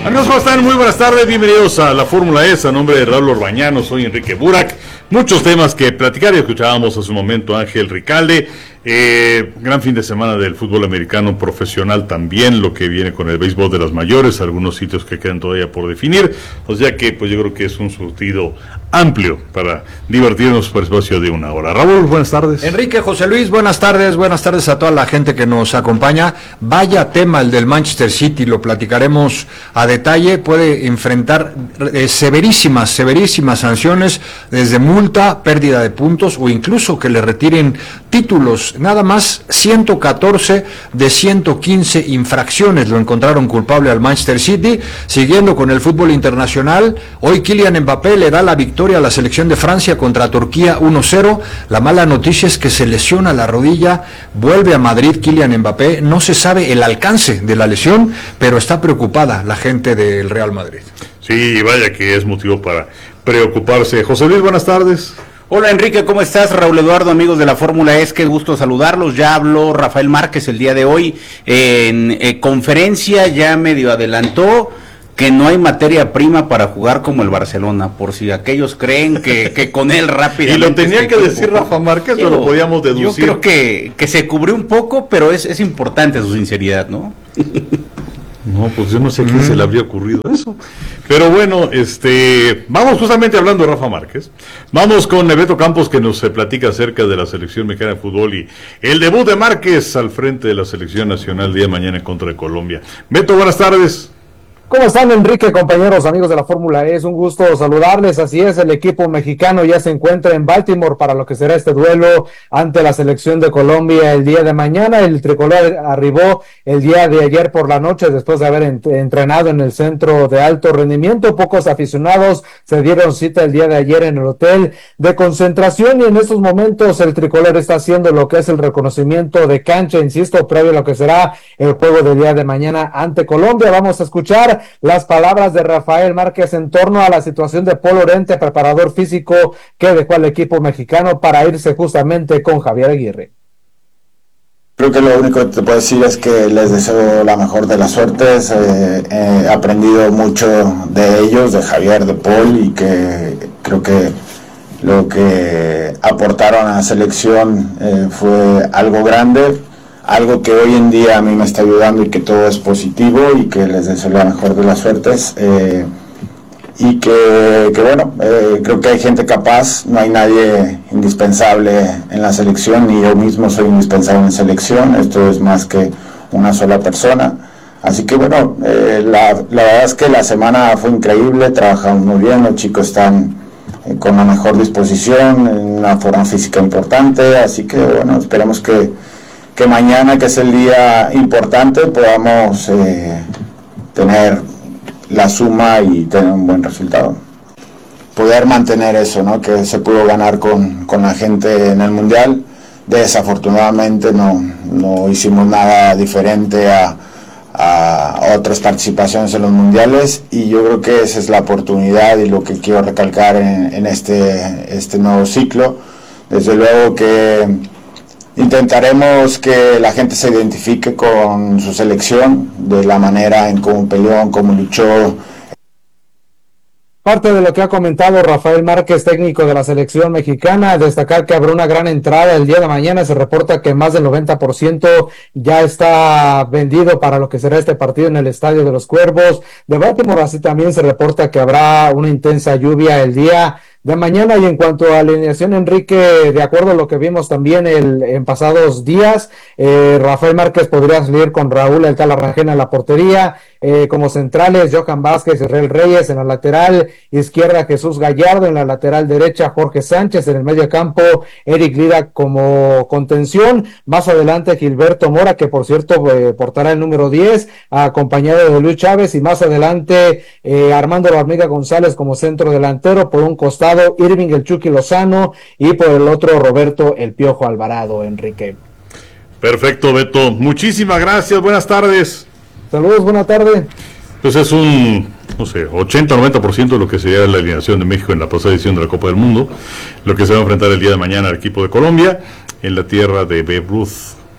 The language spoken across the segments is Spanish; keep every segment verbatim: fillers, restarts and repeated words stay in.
Amigos, ¿cómo están? Muy buenas tardes, bienvenidos a la Fórmula E. A nombre de Raúl Orbañano, soy Enrique Burak. Muchos temas que platicar y escuchábamos hace un momento a Ángel Ricalde. Eh, gran fin de semana del fútbol americano profesional también, lo que viene con el béisbol de las mayores, algunos sitios que quedan todavía por definir, o sea que pues yo creo que es un surtido amplio para divertirnos por espacio de una hora. Raúl, buenas tardes. Enrique, José Luis, buenas tardes, buenas tardes a toda la gente que nos acompaña. Vaya tema el del Manchester City, lo platicaremos a detalle, puede enfrentar eh, severísimas, severísimas sanciones, desde multa, pérdida de puntos o incluso que le retiren títulos. Nada más ciento catorce de ciento quince infracciones lo encontraron culpable al Manchester City. Siguiendo con el fútbol internacional, hoy Kylian Mbappé le da la victoria a la selección de Francia contra Turquía uno cero. La mala noticia es que se lesiona la rodilla, vuelve a Madrid Kylian Mbappé, no se sabe el alcance de la lesión, pero está preocupada la gente del Real Madrid. Sí, vaya que es motivo para preocuparse. José Luis, buenas tardes. Hola Enrique, ¿cómo estás? Raúl Eduardo, amigos de la Fórmula E, qué gusto saludarlos. Ya habló Rafael Márquez el día de hoy en eh, conferencia, ya medio adelantó que no hay materia prima para jugar como el Barcelona, por si aquellos creen que, que con él rápidamente... Y lo tenía este que equipo, decir Rafa Márquez, pero lo podíamos deducir. Yo creo que, que se cubrió un poco, pero es, es importante su sinceridad, ¿no? No, pues yo no sé a quién mm. se le habría ocurrido eso. Pero bueno, este, vamos justamente hablando de Rafa Márquez. Vamos con Beto Campos, que nos platica acerca de la selección mexicana de fútbol y el debut de Márquez al frente de la selección nacional el día de mañana en contra de Colombia. Beto, buenas tardes. ¿Cómo están, Enrique, compañeros, amigos de la Fórmula E? Es un gusto saludarles. Así es, el equipo mexicano ya se encuentra en Baltimore para lo que será este duelo ante la selección de Colombia el día de mañana. El tricolor arribó el día de ayer por la noche después de haber ent- entrenado en el centro de alto rendimiento. Pocos aficionados se dieron cita el día de ayer en el hotel de concentración y en estos momentos el tricolor está haciendo lo que es el reconocimiento de cancha, insisto, previo a lo que será el juego del día de mañana ante Colombia. Vamos a escuchar las palabras de Rafael Márquez en torno a la situación de Paul Orente, preparador físico que dejó al equipo mexicano para irse justamente con Javier Aguirre. Creo que lo único que te puedo decir es que les deseo la mejor de las suertes. Eh, he aprendido mucho de ellos, de Javier, de Paul, y que creo que lo que aportaron a la selección eh, fue algo grande, algo que hoy en día a mí me está ayudando y que todo es positivo y que les deseo la mejor de las suertes. Eh, y que, que bueno, eh, creo que hay gente capaz, no hay nadie indispensable en la selección, ni yo mismo soy indispensable en selección, esto es más que una sola persona. Así que bueno, eh, la, la verdad es que la semana fue increíble, trabajamos muy bien, los chicos están eh, con la mejor disposición, en una forma física importante, así que bueno, esperemos que que mañana, que es el día importante, podamos eh, tener la suma y tener un buen resultado. Poder mantener eso, ¿no?, que se pudo ganar con, con la gente en el Mundial. Desafortunadamente no, no hicimos nada diferente a, a otras participaciones en los Mundiales, y yo creo que esa es la oportunidad y lo que quiero recalcar en, en este, este nuevo ciclo. Desde luego que intentaremos que la gente se identifique con su selección, de la manera en cómo peleó, en cómo luchó. Parte de lo que ha comentado Rafael Márquez, técnico de la selección mexicana, destacar que habrá una gran entrada el día de mañana. Se reporta que más del noventa por ciento ya está vendido para lo que será este partido en el Estadio de los Cuervos de Baltimore. Así también se reporta que habrá una intensa lluvia el día de mañana. Y en cuanto a alineación, Enrique, de acuerdo a lo que vimos también el, en pasados días, eh, Rafael Márquez podría salir con Raúl El Tala Rangel en la portería, eh, como centrales Johan Vázquez, Israel Reyes; en la lateral izquierda Jesús Gallardo; en la lateral derecha Jorge Sánchez; en el medio campo Eric Lira como contención; más adelante Gilberto Mora, que por cierto eh, portará el número diez, acompañado de Luis Chávez; y más adelante eh, Armando La Hormiga González como centro delantero; por un costado Irving el Chucky Lozano, y por el otro Roberto el Piojo Alvarado. Enrique. Perfecto, Beto, muchísimas gracias, buenas tardes. Saludos, buena tarde. Pues es un, no sé, ochenta o noventa por ciento de lo que sería la alineación de México en la pasada edición de la Copa del Mundo, lo que se va a enfrentar el día de mañana al equipo de Colombia en la tierra de Babe Ruth.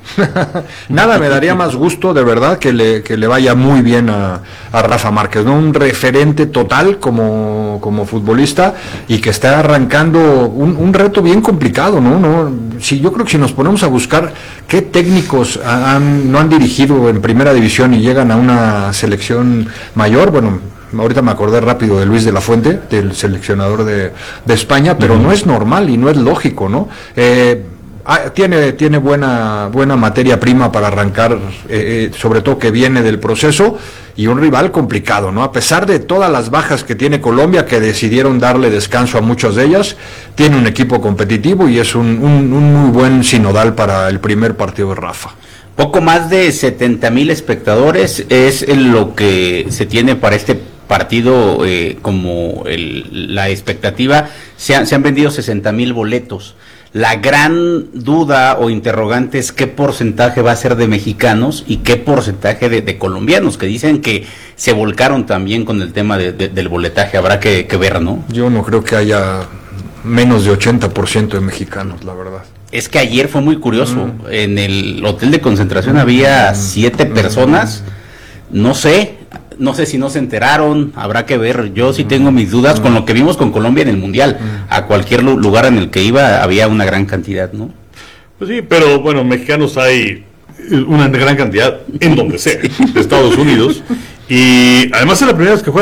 Nada me daría más gusto, de verdad, que le, que le vaya muy bien a, a Rafa Márquez, ¿no? Un referente total como, como futbolista y que está arrancando un, un reto bien complicado, ¿no? ¿no? Si, yo creo que si nos ponemos a buscar qué técnicos han, no han dirigido en primera división y llegan a una selección mayor, bueno, ahorita me acordé rápido de Luis de la Fuente, del seleccionador de, de España, pero uh-huh. no es normal y no es lógico, ¿no? Eh, Ah, tiene tiene buena buena materia prima para arrancar, eh, eh, sobre todo que viene del proceso, y un rival complicado, ¿no? A pesar de todas las bajas que tiene Colombia, que decidieron darle descanso a muchas de ellas, tiene un equipo competitivo y es un, un, un muy buen sinodal para el primer partido de Rafa. Poco más de setenta mil espectadores es lo que se tiene para este partido, eh, como el, la expectativa. Se han, se han vendido sesenta mil boletos. La gran duda o interrogante es qué porcentaje va a ser de mexicanos y qué porcentaje de, de colombianos, que dicen que se volcaron también con el tema de, de, del boletaje. Habrá que, que ver, ¿no? Yo no creo que haya menos de ochenta por ciento de mexicanos, la verdad. Es que ayer fue muy curioso. Mm. En el hotel de concentración mm. había siete mm. personas. No sé, no sé si no se enteraron, habrá que ver. Yo sí tengo mis dudas mm. con lo que vimos con Colombia en el Mundial. Mm. A cualquier lugar en el que iba había una gran cantidad, ¿no? Pues sí, pero bueno, mexicanos hay una gran cantidad en donde sea, sí. de Estados Unidos. Y además es la primera vez que juega